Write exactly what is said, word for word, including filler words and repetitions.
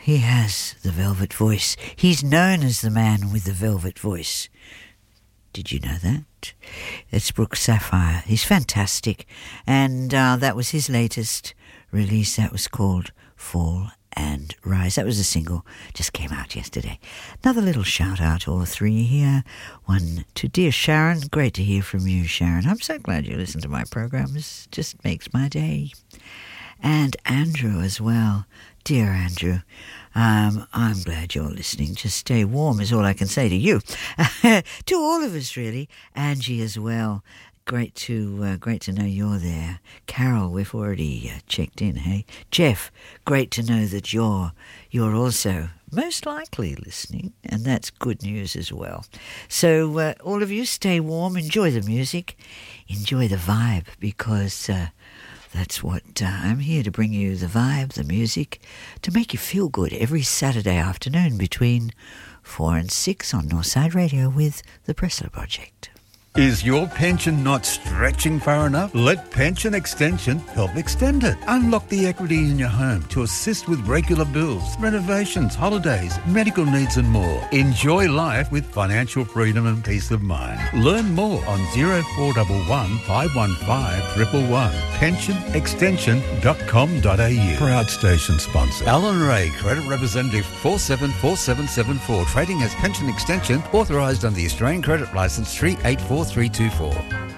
He has the velvet voice. He's known as the man with the velvet voice. Did you know that? It's Brooke Sapphire. He's fantastic. And uh, that was his latest release. That was called Fall and Rise. That was a single. Just came out yesterday. Another little shout out or three here. One to dear Sharon. Great to hear from you, Sharon. I'm so glad you listen to my program. This just makes my day. And Andrew as well. Dear Andrew, um, I'm glad you're listening. Just stay warm is all I can say to you. To all of us, really. Angie as well. Great to uh, great to know you're there. Carol, we've already uh, checked in, hey? Jeff, great to know that you're you're also most likely listening, and that's good news as well. So uh, all of you, stay warm, enjoy the music, enjoy the vibe, because uh, that's what uh, I'm here to bring you, the vibe, the music, to make you feel good every Saturday afternoon between four and six on Northside Radio with the Pressler Project. Is your pension not stretching far enough? Let Pension Extension help extend it. Unlock the equity in your home to assist with regular bills, renovations, holidays, medical needs and more. Enjoy life with financial freedom and peace of mind. Learn more on zero four one one, five one five, one one one. pension extension dot com dot a u. Proud station sponsor. Alan Ray, Credit Representative four seven four seven seven four. Trading as Pension Extension, authorised under the Australian Credit Licence three eight four three two four.